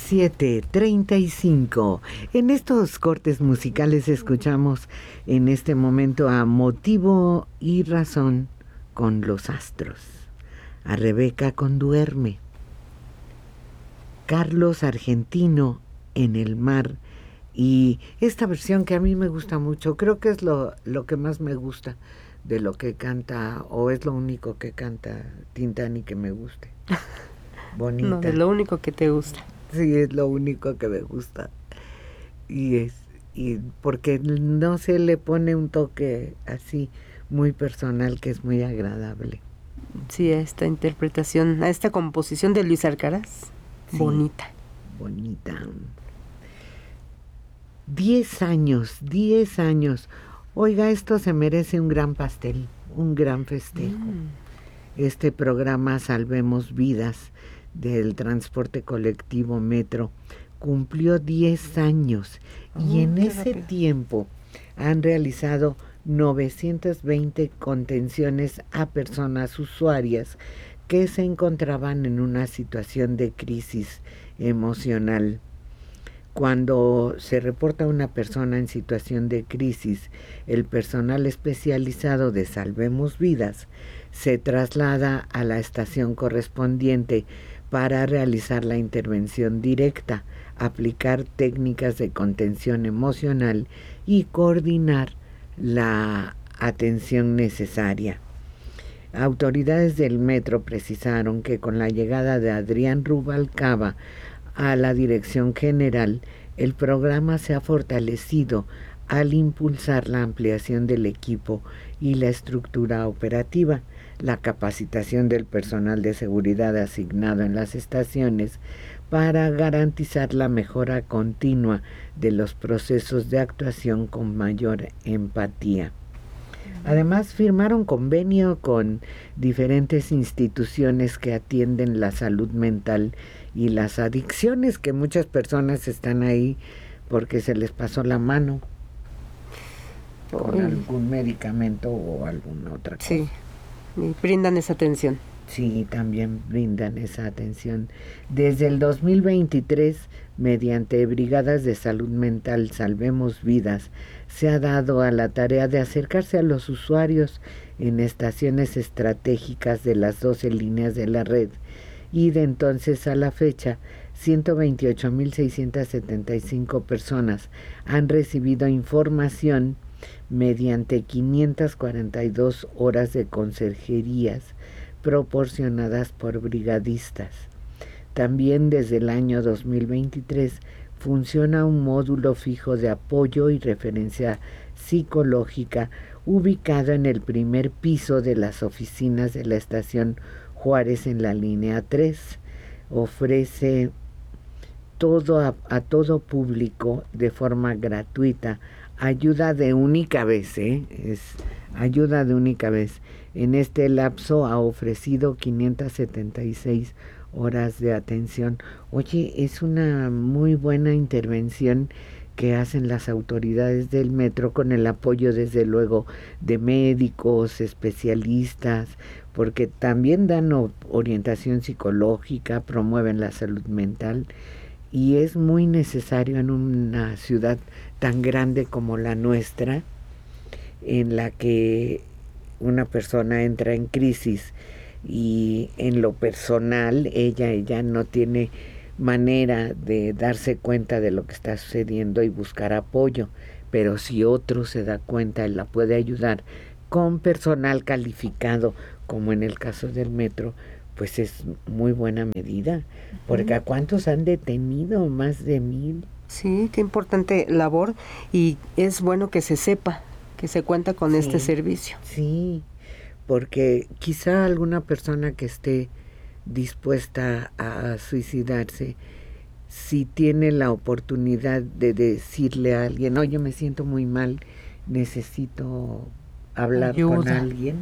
7:35. En estos cortes musicales escuchamos en este momento a Motivo y Razón con Los Astros, a Rebeca con Duerme, Carlos Argentino en el mar, y esta versión que a mí me gusta mucho, creo que es lo que más me gusta de lo que canta, o es lo único que canta Tintán y que me guste. Bonita. No, es lo único que te gusta. Sí, es lo único que me gusta. Y porque no se le pone un toque así muy personal, que es muy agradable. Sí, a esta interpretación, a esta composición de Luis Alcaraz. Sí, bonita. 10 años. Oiga, esto se merece un gran pastel, un gran festejo. Este programa Salvemos Vidas del transporte colectivo Metro cumplió 10 años y en ese tiempo han realizado 920 contenciones a personas usuarias que se encontraban en una situación de crisis emocional. Cuando se reporta a una persona en situación de crisis, el personal especializado de Salvemos Vidas se traslada a la estación correspondiente para realizar la intervención directa, aplicar técnicas de contención emocional y coordinar la atención necesaria. Autoridades del metro precisaron que con la llegada de Adrián Rubalcaba a la dirección general, el programa se ha fortalecido al impulsar la ampliación del equipo y la estructura operativa, la capacitación del personal de seguridad asignado en las estaciones para garantizar la mejora continua de los procesos de actuación con mayor empatía. Además, firmaron convenio con diferentes instituciones que atienden la salud mental y las adicciones, que muchas personas están ahí porque se les pasó la mano con algún medicamento o alguna otra cosa. Sí, y brindan esa atención. Sí, también brindan esa atención. Desde el 2023, mediante Brigadas de Salud Mental Salvemos Vidas, se ha dado a la tarea de acercarse a los usuarios en estaciones estratégicas de las 12 líneas de la red, y de entonces a la fecha, 128.675 personas han recibido información mediante 542 horas de conserjerías proporcionadas por brigadistas. También desde el año 2023 funciona un módulo fijo de apoyo y referencia psicológica ubicado en el primer piso de las oficinas de la estación Juárez en la línea 3. Ofrece a todo público de forma gratuita, ayuda de única vez, es ayuda de única vez. En este lapso ha ofrecido 576 horas de atención. Oye, es una muy buena intervención que hacen las autoridades del metro con el apoyo, desde luego, de médicos, especialistas, porque también dan orientación psicológica, promueven la salud mental, y es muy necesario en una ciudad tan grande como la nuestra, en la que una persona entra en crisis y en lo personal ella no tiene manera de darse cuenta de lo que está sucediendo y buscar apoyo, pero si otro se da cuenta y la puede ayudar con personal calificado, como en el caso del metro, pues es muy buena medida, porque ¿a cuántos han detenido? Más de 1,000. Sí, qué importante labor, y es bueno que se sepa que se cuenta con este servicio. Sí, porque quizá alguna persona que esté dispuesta a suicidarse, si tiene la oportunidad de decirle a alguien, oye, me siento muy mal, necesito hablar con alguien,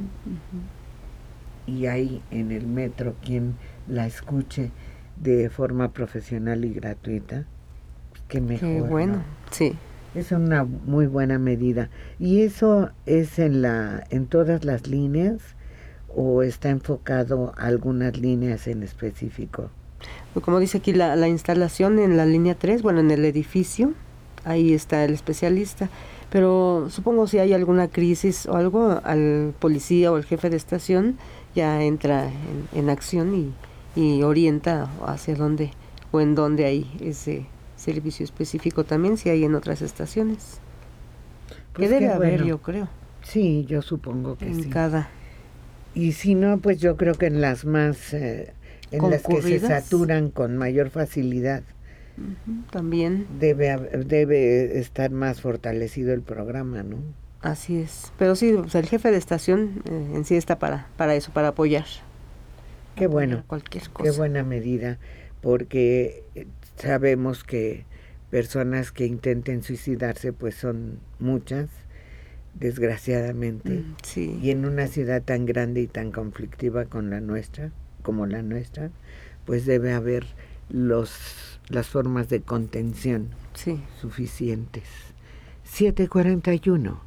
y hay en el metro quien la escuche de forma profesional y gratuita, pues qué mejor. Qué bueno, ¿no? Sí. Es una muy buena medida. ¿Y eso es en todas las líneas o está enfocado a algunas líneas en específico? Como dice aquí, la instalación en la línea 3, bueno, en el edificio, ahí está el especialista. Pero supongo si hay alguna crisis o algo, al policía o el jefe de estación ya entra en acción y orienta hacia dónde o en dónde hay ese servicio específico también, si hay en otras estaciones. Pues que debe haber, bueno. yo creo. Sí, yo supongo que en sí. Cada Y si no, pues yo creo que en las más, en las que se saturan con mayor facilidad, también. Debe estar más fortalecido el programa, ¿no? Así es. Pero sí, o sea, el jefe de estación en sí está para eso, para apoyar. Qué bueno. Cualquier cosa. Qué buena medida, porque sabemos que personas que intenten suicidarse, pues son muchas, desgraciadamente. Sí. Y en una ciudad tan grande y tan conflictiva como la nuestra, pues debe haber las formas de contención suficientes. 7:41.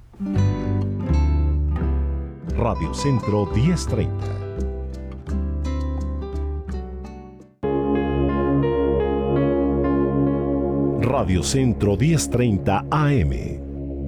Radio Centro 1030. Radio Centro 1030 AM.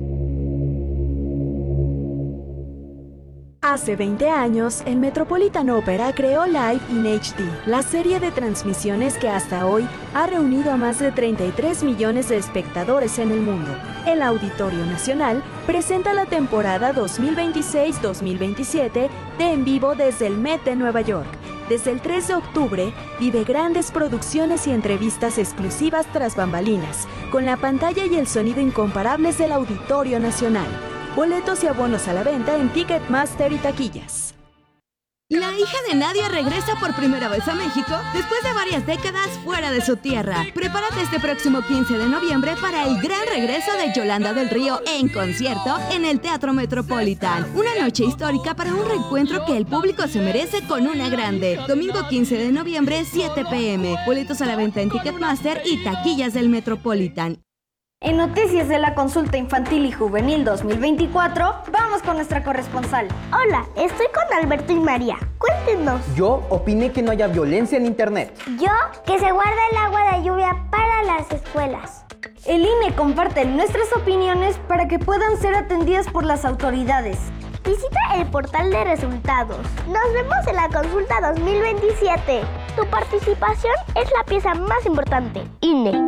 Hace 20 años, el Metropolitan Opera creó Live in HD, la serie de transmisiones que hasta hoy ha reunido a más de 33 millones de espectadores en el mundo. El Auditorio Nacional presenta la temporada 2026-2027 de En Vivo desde el Met de Nueva York. Desde el 3 de octubre, vive grandes producciones y entrevistas exclusivas tras bambalinas, con la pantalla y el sonido incomparables del Auditorio Nacional. Boletos y abonos a la venta en Ticketmaster y taquillas. La hija de Nadia regresa por primera vez a México después de varias décadas fuera de su tierra. Prepárate este próximo 15 de noviembre para el gran regreso de Yolanda del Río en concierto en el Teatro Metropolitan. Una noche histórica para un reencuentro que el público se merece con una grande. Domingo 15 de noviembre, 7 p.m. Boletos a la venta en Ticketmaster y taquillas del Metropolitan. En Noticias de la Consulta Infantil y Juvenil 2024, vamos con nuestra corresponsal. Hola, estoy con Alberto y María. Cuéntenos. Yo opiné que no haya violencia en internet. Yo, que se guarda el agua de lluvia para las escuelas. El INE comparte nuestras opiniones para que puedan ser atendidas por las autoridades. Visita el portal de resultados. Nos vemos en la consulta 2027. Tu participación es la pieza más importante. INE.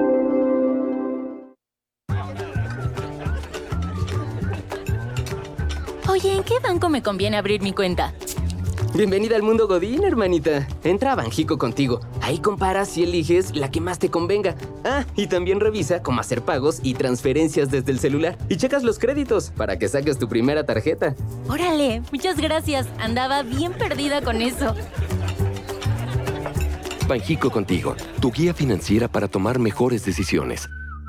Oye, ¿en qué banco me conviene abrir mi cuenta? Bienvenida al mundo Godín, hermanita. Entra a Banjico Contigo. Ahí comparas y eliges la que más te convenga. Ah, y también revisa cómo hacer pagos y transferencias desde el celular. Y checas los créditos para que saques tu primera tarjeta. ¡Órale! Muchas gracias. Andaba bien perdida con eso. Banjico Contigo, tu guía financiera para tomar mejores decisiones.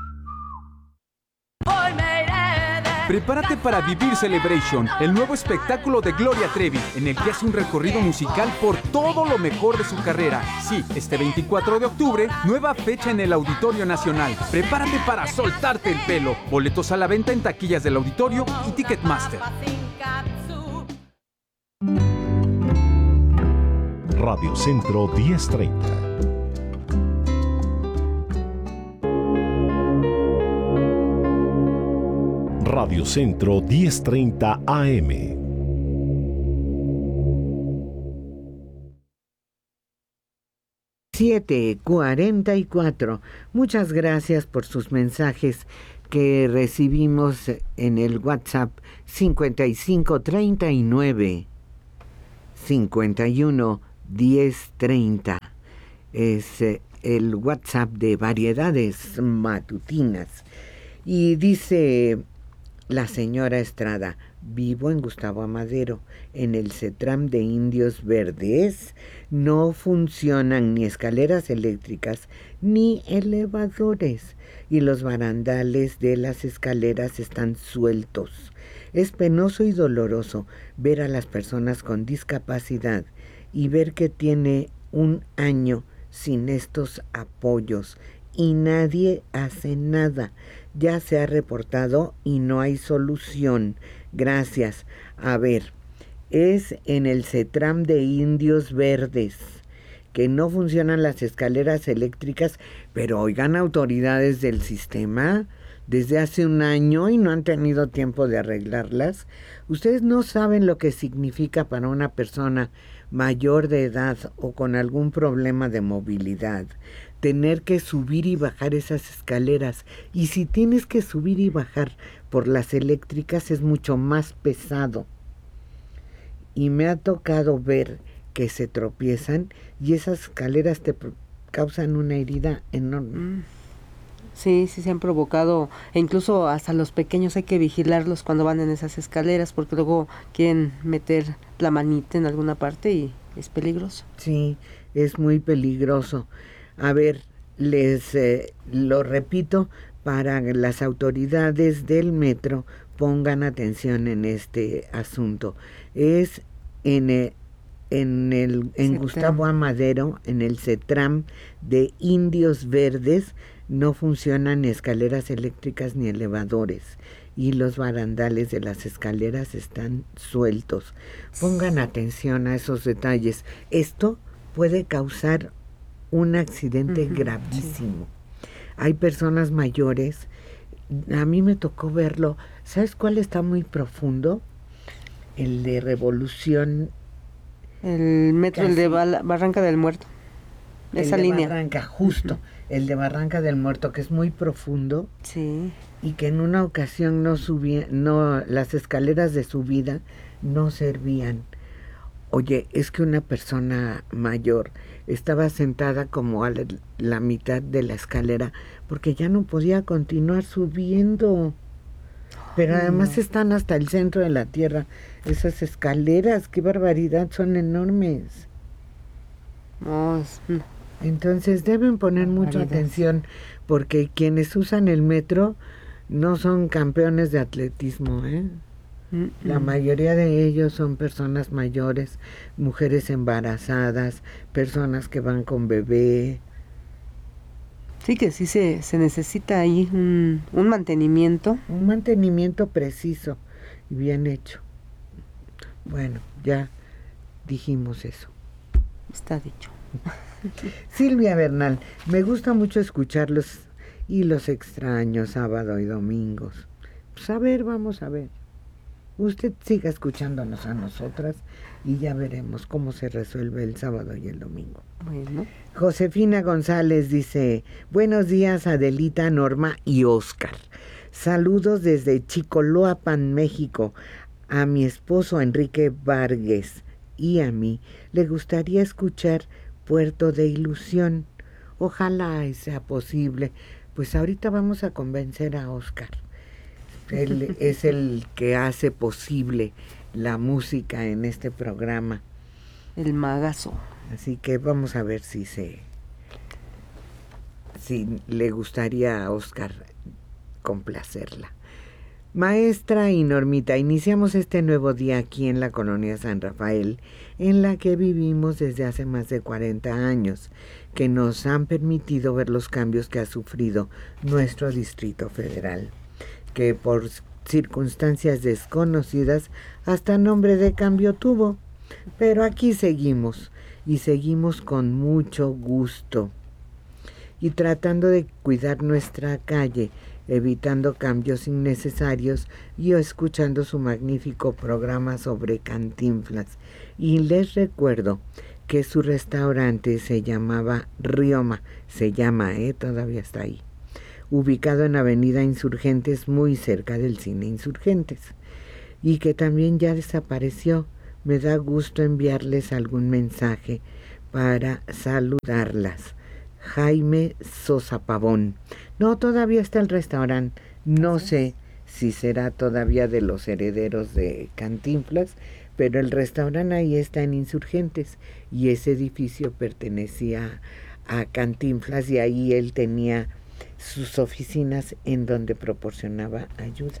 Prepárate para vivir Celebration, el nuevo espectáculo de Gloria Trevi, en el que hace un recorrido musical por todo lo mejor de su carrera. Sí, este 24 de octubre, nueva fecha en el Auditorio Nacional. Prepárate para soltarte el pelo. Boletos a la venta en taquillas del Auditorio y Ticketmaster. Radio Centro 1030. Radio Centro 1030 AM. $7:44. Muchas gracias por sus mensajes que recibimos en el WhatsApp 5539 51 1030. Es el WhatsApp de Variedades Matutinas. Y dice la señora Estrada: vivo en Gustavo Amadero, en el CETRAM de Indios Verdes. No funcionan ni escaleras eléctricas ni elevadores, y los barandales de las escaleras están sueltos. Es penoso y doloroso ver a las personas con discapacidad y ver que tiene un año sin estos apoyos y nadie hace nada. Ya se ha reportado y no hay solución. Gracias. A ver, es en el CETRAM de Indios Verdes. que no funcionan las escaleras eléctricas, pero oigan, autoridades del sistema, desde hace un año y no han tenido tiempo de arreglarlas. Ustedes no saben lo que significa para una persona mayor de edad o con algún problema de movilidad tener que subir y bajar esas escaleras. Y si tienes que subir y bajar por las eléctricas es mucho más pesado. Y me ha tocado ver que se tropiezan y esas escaleras te causan una herida enorme. Sí, sí se han provocado, e incluso hasta los pequeños hay que vigilarlos cuando van en esas escaleras porque luego quieren meter la manita en alguna parte y es peligroso. Sí, es muy peligroso. A ver, les lo repito, para las autoridades del metro pongan atención en este asunto. Es en Gustavo Amadero, en el CETRAM de Indios Verdes, no funcionan escaleras eléctricas ni elevadores y los barandales de las escaleras están sueltos. Pongan atención a esos detalles. Esto puede causar un accidente gravísimo. Sí. Hay personas mayores, a mí me tocó verlo. ¿Sabes cuál está muy profundo? El de Revolución. El metro, el de Barranca del Muerto. Esa línea. Barranca, justo. El de Barranca del Muerto, que es muy profundo. Sí. Y que en una ocasión las escaleras de subida no servían. Oye, es que una persona mayor estaba sentada como a la mitad de la escalera porque ya no podía continuar subiendo. Pero además están hasta el centro de la tierra esas escaleras, qué barbaridad, son enormes. Entonces deben poner mucha atención porque quienes usan el metro no son campeones de atletismo, ¿eh? La mayoría de ellos son personas mayores, mujeres embarazadas, personas que van con bebé. Sí, que sí se necesita ahí un mantenimiento. Un mantenimiento preciso y bien hecho. Bueno, ya dijimos eso. Está dicho. Silvia Bernal, me gusta mucho escucharlos y los extraño sábado y domingos. Pues a ver, vamos a ver. Usted siga escuchándonos a nosotras y ya veremos cómo se resuelve el sábado y el domingo. Bueno. Josefina González dice, buenos días Adelita, Norma y Óscar. Saludos desde Chicoloapan, México. A mi esposo Enrique Vargas y a mí le gustaría escuchar Puerto de Ilusión. Ojalá sea posible. Pues ahorita vamos a convencer a Óscar. Él es el que hace posible la música en este programa. El magazo. Así que vamos a ver si le gustaría a Óscar complacerla. Maestra y Normita, iniciamos este nuevo día aquí en la colonia San Rafael, en la que vivimos desde hace más de 40 años, que nos han permitido ver los cambios que ha sufrido nuestro Distrito Federal, que por circunstancias desconocidas hasta nombre de cambio tuvo. Pero aquí seguimos, y seguimos con mucho gusto, y tratando de cuidar nuestra calle, evitando cambios innecesarios y escuchando su magnífico programa sobre Cantinflas. Y les recuerdo que su restaurante se llamaba Rioma, todavía está ahí, ubicado en Avenida Insurgentes, muy cerca del Cine Insurgentes, y que también ya desapareció. Me da gusto enviarles algún mensaje para saludarlas. Jaime Sosa Pavón. No, todavía está el restaurante. No sé si será todavía de los herederos de Cantinflas, pero el restaurante ahí está en Insurgentes y ese edificio pertenecía a Cantinflas y ahí él tenía sus oficinas en donde proporcionaba ayuda.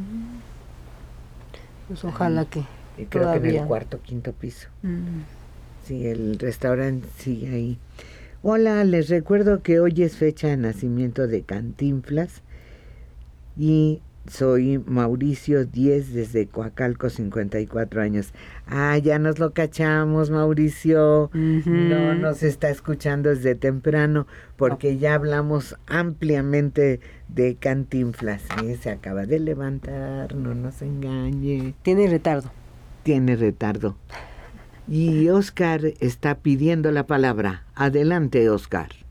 Pues ojalá que creo todavía. Que en el cuarto, quinto piso. Sí, el restaurante sigue ahí. Hola, les recuerdo que hoy es fecha de nacimiento de Cantinflas y Soy Mauricio 10 desde Coacalco, 54 años. Ya nos lo cachamos, Mauricio. No nos está escuchando desde temprano porque ya hablamos ampliamente de Cantinflas. Se acaba de levantar, no nos engañe. Tiene retardo. Y Oscar está pidiendo la palabra. Adelante, Oscar.